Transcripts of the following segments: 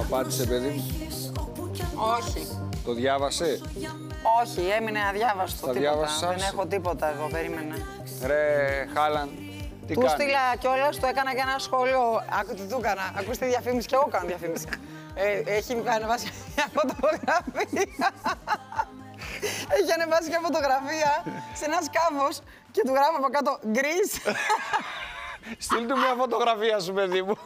Πάτησε, παιδί μου. Όχι. Το διάβασε. Όχι, έμεινε αδιάβαστο. Τα διάβασες? Δεν έχω τίποτα εδώ, περίμενα. Ρε, Χάλαντ, τι Του κάνεις? στείλα κιόλας, του έκανα και ένα σχόλιο. Άκου τι του έκανα. Ακούστε διαφήμιση και εγώ κάνω διαφήμιση. Έχει ανεβάσει μια φωτογραφία. Έχει ανεβάσει μια φωτογραφία σε ένα σκάφος και του γράφω από κάτω γκρις. Στείλ του μια φωτογραφία σου, παιδί μου.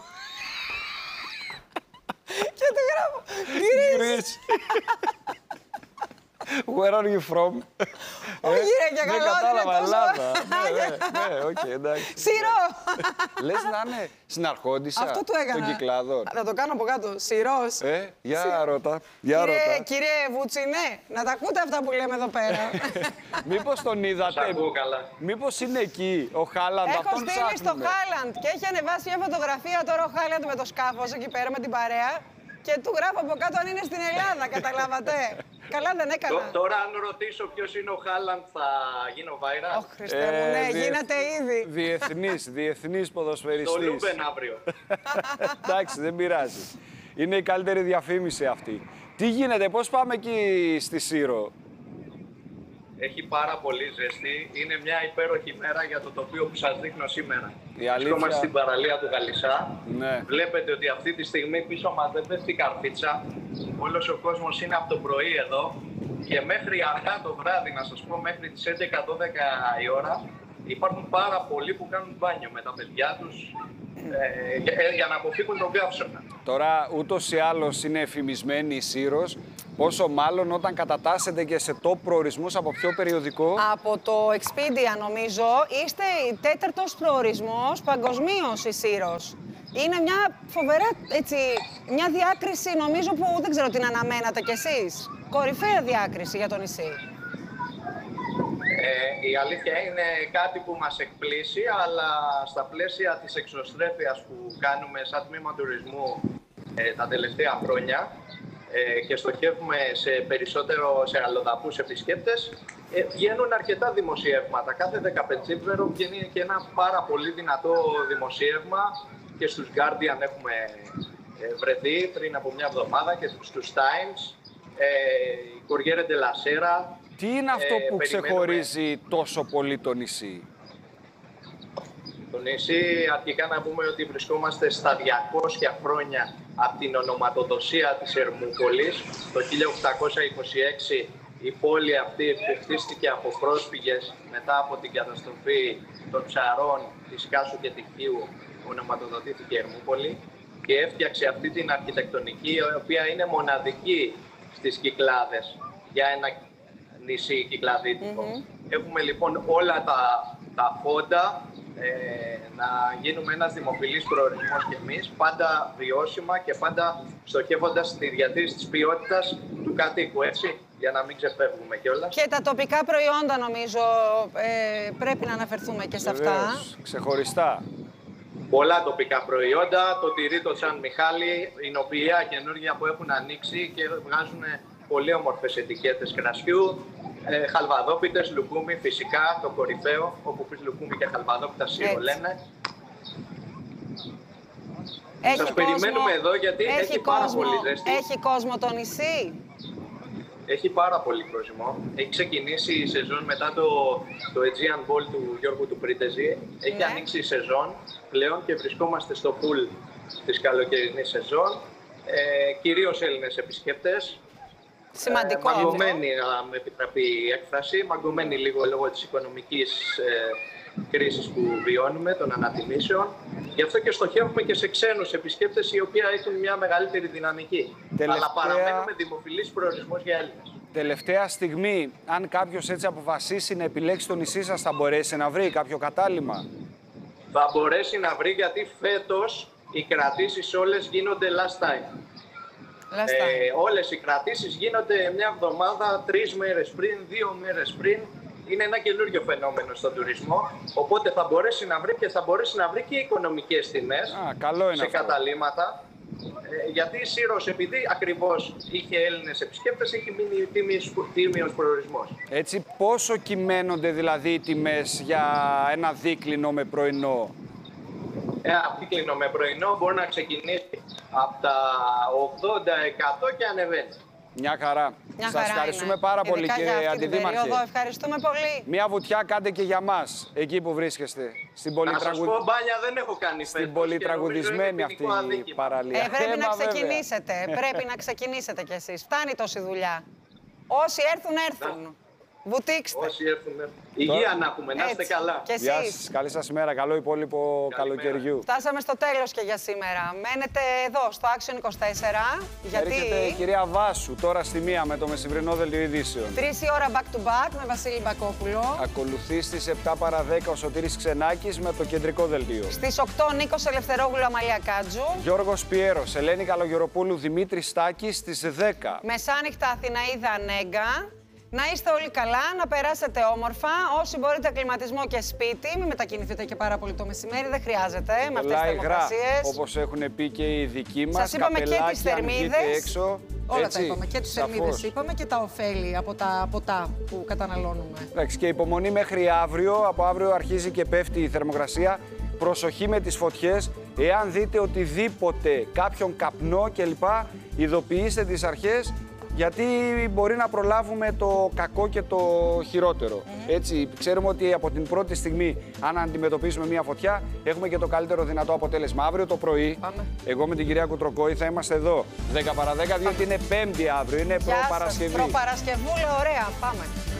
Και του γράφω γκρις. Where are you from? Όχι ρε, και καλό, δεν κατάλαβα, είναι τόσο. Ελλάδα. Ναι, οκ, εντάξει. Σιρό. Λες να είναι συναρχόντισσα Αυτό του έκανα. των Κυκλάδων. Θα το κάνω από κάτω. Σιρός. Για ρώτα, για ρώτα. Κύριε Βουτσινέ, να τα ακούτε αυτά που λέμε εδώ πέρα. Μήπως τον είδατε, ακούω καλά. μήπως είναι εκεί ο Χάλαντ, Έχω αυτόν στείλει στο ψάχνουμε. Χάλαντ και έχει ανεβάσει μια φωτογραφία τώρα ο Χάλαντ με το σκάφος εκεί πέρα με την παρέα και του γράφω από κάτω αν είναι στην Ελλάδα, καταλάβατε. Καλά δεν έκανα. Τώρα αν ρωτήσω ποιος είναι ο Χάλαντ θα γίνω viral. Ω Χριστέ μου, ναι, γίνεται ήδη. Διεθνής Το ποδοσφαιριστής. Λούμπεν αύριο. Εντάξει, δεν πειράζει. Είναι η καλύτερη διαφήμιση αυτή. Τι γίνεται, πώς πάμε εκεί στη Σύρο? Έχει πάρα πολύ ζεστή. Είναι μια υπέροχη μέρα για το τοπίο που σας δείχνω σήμερα. Η αλήθεια- Βρισκόμαστε στην παραλία του Γαλισσά. Ναι. Βλέπετε ότι αυτή τη στιγμή πίσω μας δεν πέφτει καρφίτσα. Όλος ο κόσμος είναι από το πρωί εδώ. Και μέχρι αργά το βράδυ, να σας πω, μέχρι τις 11-12 η ώρα, υπάρχουν πάρα πολλοί που κάνουν μπάνιο με τα παιδιά τους για να αποφύγουν τον καύσωνα. Τώρα ούτως ή άλλως είναι εφημισμένη η Σύρος, πόσο μάλλον όταν κατατάσσεται και σε top προορισμούς από ποιο περιοδικό? Από το Expedia νομίζω είστε η τέταρτος προορισμός παγκοσμίως η Σύρος. Είναι μια φοβερά, έτσι, μια διάκριση νομίζω που δεν ξέρω την αναμένατε κι εσείς. Κορυφαία διάκριση για το νησί. Η αλήθεια είναι κάτι που μας εκπλήσει, αλλά στα πλαίσια της εξωστρέφειας που κάνουμε σαν τμήμα τουρισμού τα τελευταία χρόνια και στοχεύουμε σε αλλοδαπούς επισκέπτες, βγαίνουν αρκετά δημοσιεύματα. Κάθε 15 βγαίνει και ένα πάρα πολύ δυνατό δημοσίευμα και στους Guardian έχουμε βρεθεί πριν από μια εβδομάδα και στους Times, η Corriere della Sera. Τι είναι αυτό που ξεχωρίζει τόσο πολύ το νησί? Το νησί, αρχικά να πούμε ότι βρισκόμαστε στα 200 χρόνια από την ονοματοδοσία της Ερμούπολης. Το 1826 η πόλη αυτή που χτίστηκε από πρόσφυγες μετά από την καταστροφή των ψαρών της Κάσου και Τυχείου, ονοματοδοτήθηκε Ερμούπολη και έφτιαξε αυτή την αρχιτεκτονική, η οποία είναι μοναδική στις Κυκλάδες για ένα νησί κυκλαδίτικο. Έχουμε λοιπόν όλα τα φόντα να γίνουμε ένας δημοφιλής προορισμός κι εμείς, πάντα βιώσιμα και πάντα στοχεύοντας στη διατήρηση της ποιότητας του κατοίκου, έτσι, για να μην ξεφεύγουμε κιόλας. Και τα τοπικά προϊόντα νομίζω πρέπει να αναφερθούμε και σε αυτά. Βεβαίως, ξεχωριστά. Πολλά τοπικά προϊόντα, το τυρί το Σαν Μιχάλη, η νοπηλιά καινούργια που έχουν ανοίξει και βγάζουν πολύ όμορφες ετικέτες κρασιού, χαλβαδόπιτες, λουκούμι, φυσικά το κορυφαίο, όπου πεις λουκούμι και χαλβαδόπιτα Σύρο λένε. Σας περιμένουμε εδώ γιατί έχει πάρα πολύ ζέστη. Έχει κόσμο το νησί. Έχει πάρα πολύ κόσμο. Έχει ξεκινήσει η σεζόν μετά το Aegean Ball του Γιώργου του Πρίτεζη. Έχει ανοίξει η σεζόν πλέον και βρισκόμαστε στο full της καλοκαιρινής σεζόν. Κυρίως Έλληνες επισκέπτες. Σημαντικό μαγκωμένοι, να με επιτραπεί η έκφραση, μαγκωμένοι λίγο λόγω της οικονομικής κρίσης που βιώνουμε, των ανατιμήσεων. Γι' αυτό και στοχεύουμε και σε ξένους επισκέπτες οι οποίοι έχουν μια μεγαλύτερη δυναμική. Αλλά παραμένουμε δημοφιλής προορισμός για Έλληνες. Τελευταία στιγμή, αν κάποιος έτσι αποφασίσει να επιλέξει το νησί σας, θα μπορέσει να βρει κάποιο κατάλημα? Θα μπορέσει να βρει, γιατί φέτος οι κρατήσεις όλες γίνονται last time. Όλες οι κρατήσεις γίνονται μια εβδομάδα, 3 μέρες πριν, 2 μέρες πριν. Είναι ένα καινούριο φαινόμενο στον τουρισμό, οπότε θα μπορέσει να βρει και θα μπορέσει να βρει και οικονομικές τιμές σε καταλύματα. Γιατί η Σύρος, επειδή ακριβώς είχε Έλληνες επισκέπτες, έχει μείνει τίμιος προορισμός. Έτσι, πόσο κυμαίνονται δηλαδή οι τιμές για ένα δίκλινο με πρωινό? Ένα δίκλινο με πρωινό μπορεί να ξεκινήσει από τα 80% και ανεβαίνει. Μια χαρά. Μια Σας χαρά ευχαριστούμε είναι. πάρα πολύ, Ειδικά για κύριε αυτή την Αντιδήμαρχε. περίοδο. Ευχαριστούμε πολύ. Μια βουτιά κάντε και για μας, εκεί που βρίσκεστε. Στην Να σας πω, μπάνια δεν έχω κάνει φέτος. Στην πολυτραγουδισμένη αυτή η παραλία. Πρέπει να Βέβαια. ξεκινήσετε. Πρέπει να ξεκινήσετε κι εσείς. Φτάνει τόση δουλειά. Όσοι έρθουν, έρθουν. Βουτήξτε. Όσοι έρθουν. Υγεία να έχουμε, να είστε Έτσι. καλά. Και Γεια εσείς. σας, καλή σας ημέρα, καλό υπόλοιπο καλοκαιριού. Φτάσαμε στο τέλος και για σήμερα. Μένετε εδώ, στο Action 24, γιατί Έρχεται η κυρία Βάσου τώρα στη 1 με το μεσημβρινό δελτίο ειδήσεων. 3 η ώρα back to back με Βασίλη Μπακόπουλο. Ακολουθεί στις 7 παρα 10 ο Σωτήρης Ξενάκης με το κεντρικό δελτίο. Στις 8 Νίκος Ελευθερόγλου, Αμαλία Κάτζου. Γιώργος Πιέρος, Ελένη Καλογεροπούλου, Δημήτρης Στάκης στις 10. Μεσάνυχτα Αθηναίδα Νέγκα. Να είστε όλοι καλά, να περάσετε όμορφα. Όσοι μπορείτε κλιματισμό και σπίτι, μην μετακινηθείτε και πάρα πολύ το μεσημέρι, δεν χρειάζεται με αυτές τις θερμοκρασίες. Όπως έχουν πει και οι δικοί μας. Σας είπαμε και τις θερμίδες. Έξω, Όλα έτσι, τα είπαμε. Και τις σαφώς. θερμίδες είπαμε και τα ωφέλη από τα ποτά που καταναλώνουμε. Εντάξει, και υπομονή μέχρι αύριο. Από αύριο αρχίζει και πέφτει η θερμοκρασία. Προσοχή με τις φωτιές. Εάν δείτε οτιδήποτε, κάποιον καπνό κλπ, ειδοποιήστε τις αρχές, γιατί μπορεί να προλάβουμε το κακό και το χειρότερο. Έτσι, ξέρουμε ότι από την πρώτη στιγμή, αν αντιμετωπίσουμε μια φωτιά, έχουμε και το καλύτερο δυνατό αποτέλεσμα. Αύριο το πρωί, εγώ με την κυρία Κουτροκόη θα είμαστε εδώ. 10 παρα 10, διότι είναι Πέμπτη αύριο, είναι Γεια σας. προπαρασκευή. Προπαρασκευούλα, ωραία, πάμε.